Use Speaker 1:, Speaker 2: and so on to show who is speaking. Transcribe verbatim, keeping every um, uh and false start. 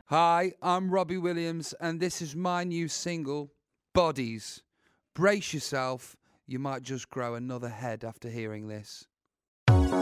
Speaker 1: Hi, I'm Robbie Williams, and this is my new single, Bodies. Brace yourself, you might just grow another head after hearing this.